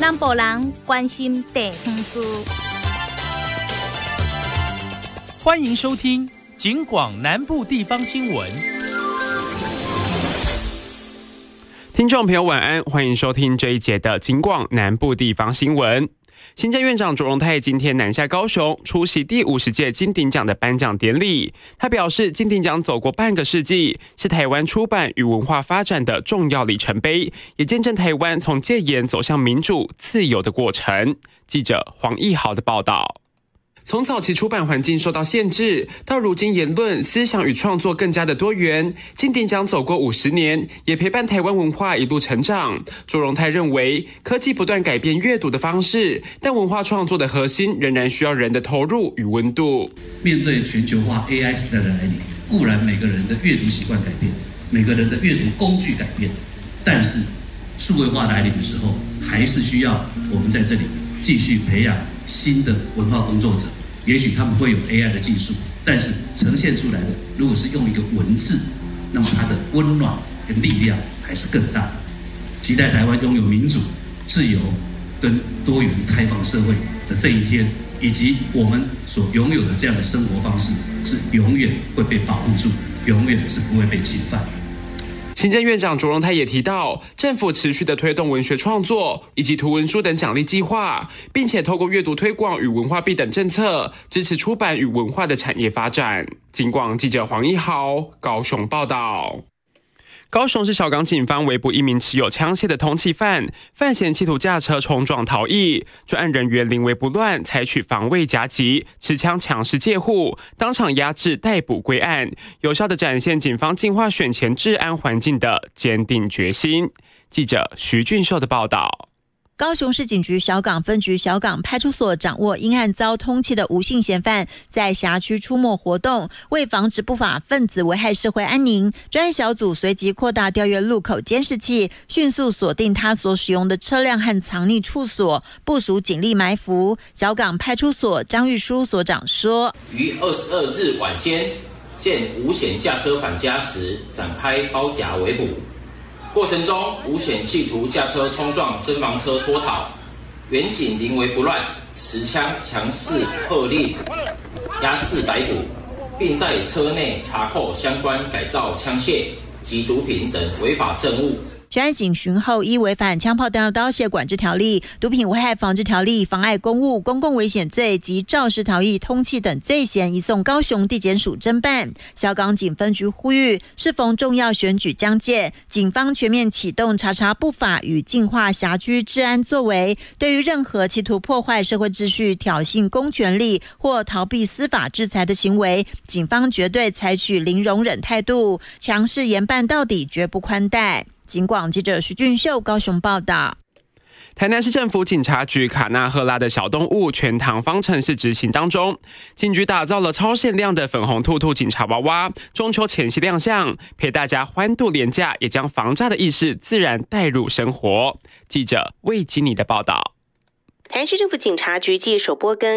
南部人关心地方事。 欢迎收听警广南部地方新闻。 听众朋友晚安，欢迎收听这一节的警广南部地方新闻。行政院长卓荣泰今天南下高雄，出席第50届金鼎奖的颁奖典礼。他表示，金鼎奖走过半个世纪，是台湾出版与文化发展的重要里程碑，也见证台湾从戒严走向民主自由的过程。记者黄义豪的报道。从早期出版环境受到限制，到如今言论、思想与创作更加的多元，金鼎奖走过50年，也陪伴台湾文化一路成长。卓荣泰认为，科技不断改变阅读的方式，但文化创作的核心仍然需要人的投入与温度。 面对全球化 AI 时代的来临，固然每个人的阅读习惯改变，每个人的阅读工具改变，但是数位化来临的时候，还是需要我们在这里继续培养新的文化工作者。也许他们会有 AI 的技术，但是呈现出来的如果是用一个文字，那么它的温暖跟力量还是更大的。期待台湾拥有民主、自由跟多元开放社会的这一天，以及我们所拥有的这样的生活方式是永远会被保护住，永远是不会被侵犯。 行政院长卓荣泰也提到，政府持续的推动文学创作以及图文书等奖励计划，并且透过阅读推广与文化币等政策，支持出版与文化的产业发展。警广记者黄义豪高雄报道。高雄市小港警方围捕一名持有枪械的通缉犯，犯嫌企图驾车冲撞逃逸，专案人员临危不乱，采取防卫夹击，持枪强势戒护，当场压制逮捕归案，有效地展现警方净化选前治安环境的坚定决心。记者徐俊秀的报道。 高雄市警局小港分局小港派出所掌握因案遭通缉的吴姓嫌犯在辖区出没活动，为防止不法分子危害社会安宁，专案小组随即扩大调阅路口监视器，迅速锁定他所使用的车辆和藏匿处所，部署警力埋伏。小港派出所张玉书所长说， 于22日晚间见吴显驾车返家时，展开包夹围捕。过程中，吴显企图驾车冲撞侦防车脱逃，员警临危不乱，持枪强势喝令压制逮捕，并在车内查扣相关改造枪械及毒品等违法证物。 全案警巡后，依违反枪炮弹药刀械管制条例、毒品危害防治条例、妨碍公务、公共危险罪及肇事逃逸、通缉等罪嫌，移送高雄地检署侦办。小港警分局呼吁，适逢重要选举将届，警方全面启动查不法与净化辖区治安作为，对于任何企图破坏社会秩序、挑衅公权力或逃避司法制裁的行为，警方绝对采取零容忍态度，强势严办到底，绝不宽待。警广记者徐俊秀高雄报道。 台南市政府警察局卡纳赫拉的小动物全糖方程式执行当中，警局打造了超限量的粉红兔兔警察娃娃，中秋前夕亮相，陪大家欢度连假，也将防诈的意识自然带入生活。记者魏基尼的报道。 台南市政府警察局继首播跟